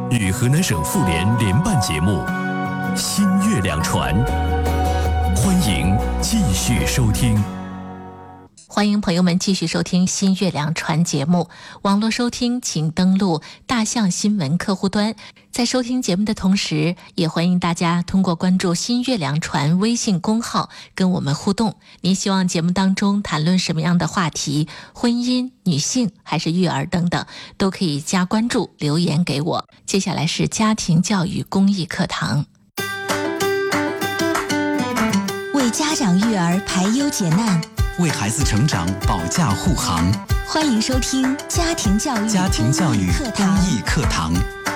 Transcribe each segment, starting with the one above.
与河南省妇联联办节目《新月两传》，欢迎继续收听。 欢迎朋友们继续收听新月亮传节目，网络收听请登录大象新闻客户端。在收听节目的同时，也欢迎大家通过关注新月亮传微信公号跟我们互动。您希望节目当中谈论什么样的话题，婚姻、女性还是育儿等等，都可以加关注留言给我。接下来是家庭教育公益课堂， 为家长育儿排忧解难， 为孩子成长保驾护航。 欢迎收听家庭教育公益课堂。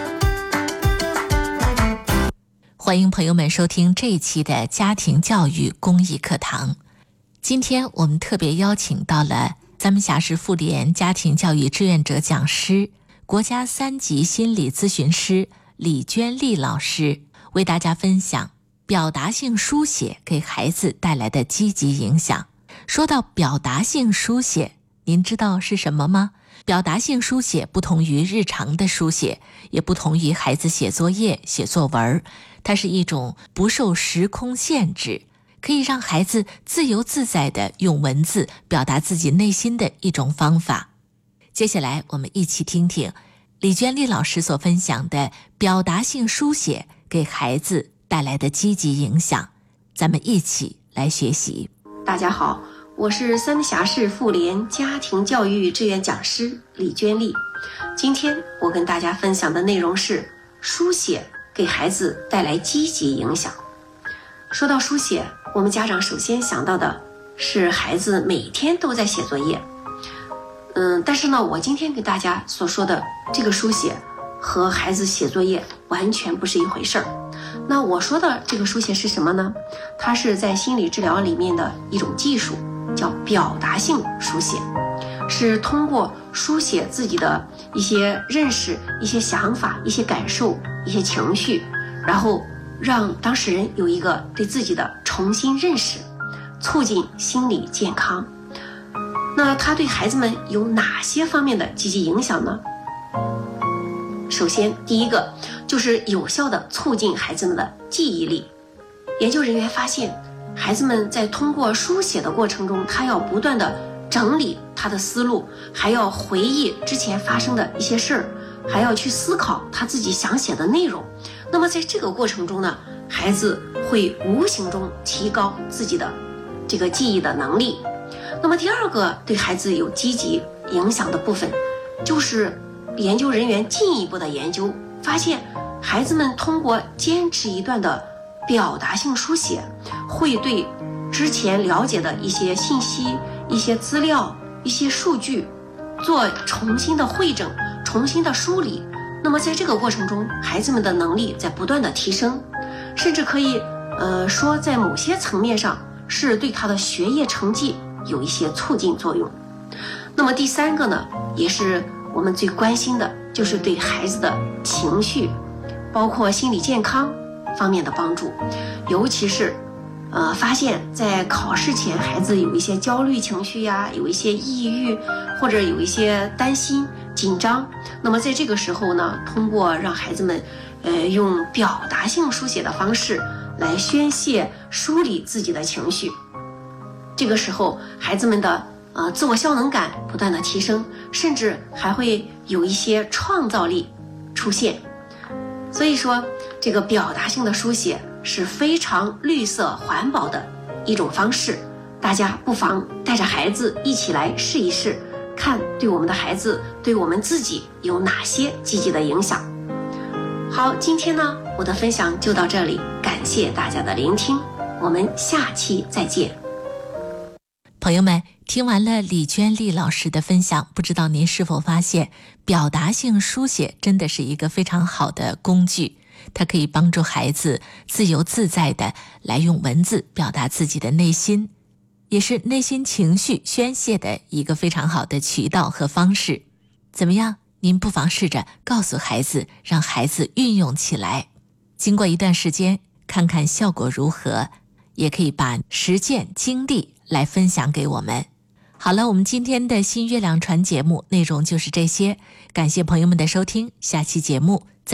欢迎朋友们收听这一期的家庭教育公益课堂。今天我们特别邀请到了三门峡市妇联家庭教育志愿者讲师、国家3级心理咨询师李娟丽老师，为大家分享表达性书写给孩子带来的积极影响。说到表达性书写，您知道是什么吗？表达性书写不同于日常的书写，也不同于孩子写作业、写作文，它是一种不受时空限制，可以让孩子自由自在地用文字表达自己内心的一种方法。接下来我们一起听听李娟丽老师所分享的表达性书写给孩子带来的积极影响，咱们一起来学习。 大家好，我是三门峡市妇联家庭教育志愿讲师李娟丽。今天我跟大家分享的内容是书写给孩子带来积极影响。说到书写，我们家长首先想到的是孩子每天都在写作业。但是呢，我今天给大家所说的这个书写和孩子写作业完全不是一回事儿。那我说的这个书写是什么呢？它是在心理治疗里面的一种技术，叫表达性书写，是通过书写自己的一些认识、一些想法、一些感受、一些情绪，然后让当事人有一个对自己的重新认识，促进心理健康。那它对孩子们有哪些方面的积极影响呢？首先，第一个就是有效的促进孩子们的记忆力。研究人员发现，孩子们在通过书写的过程中，他要不断的整理他的思路，还要回忆之前发生的一些事儿，还要去思考他自己想写的内容。那么在这个过程中呢，孩子会无形中提高自己的这个记忆的能力。那么第二个对孩子有积极影响的部分，就是研究人员进一步的研究发现，孩子们通过坚持一段的表达性书写，会对之前了解的一些信息、一些资料、一些数据做重新的汇整、重新的梳理。那么在这个过程中，孩子们的能力在不断的提升，甚至可以说在某些层面上是对他的学业成绩有一些促进作用。那么第三个呢，也是我们最关心的，就是对孩子的情绪，包括心理健康方面的帮助。尤其是发现在考试前孩子有一些焦虑情绪呀，有一些抑郁，或者有一些担心紧张，那么在这个时候呢，通过让孩子们用表达性书写的方式来宣泄梳理自己的情绪，这个时候孩子们的自我效能感不断的提升，甚至还会有一些创造力出现。所以说，这个表达性的书写是非常绿色环保的一种方式，大家不妨带着孩子一起来试一试，看对我们的孩子、对我们自己有哪些积极的影响。好，今天呢，我的分享就到这里，感谢大家的聆听，我们下期再见。 朋友们，听完了李娟丽老师的分享，不知道您是否发现，表达性书写真的是一个非常好的工具，它可以帮助孩子自由自在地来用文字表达自己的内心，也是内心情绪宣泄的一个非常好的渠道和方式。怎么样？您不妨试着告诉孩子，让孩子运用起来。经过一段时间，看看效果如何，也可以把实践经历来分享给我们。好了，我们今天的新月亮传节目内容就是这些，感谢朋友们的收听，下期节目